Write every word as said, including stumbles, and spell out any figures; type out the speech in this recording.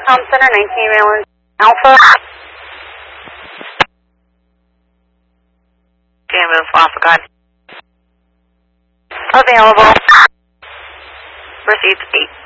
Comm Center, nineteen Maryland Alpha. Canvas Alpha, go ahead. Available. Received eight.